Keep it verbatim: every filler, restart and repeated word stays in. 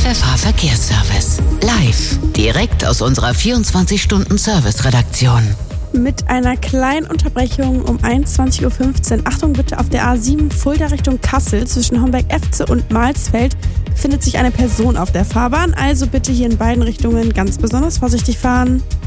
F F H Verkehrsservice. Live, direkt aus unserer vierundzwanzig-Stunden-Service-Redaktion. Mit einer kleinen Unterbrechung um einundzwanzig Uhr fünfzehn. Achtung bitte, auf der A sieben Fulda Richtung Kassel zwischen Homberg-Efze und Mahlsfeld befindet sich eine Person auf der Fahrbahn. Also bitte hier in beiden Richtungen ganz besonders vorsichtig fahren.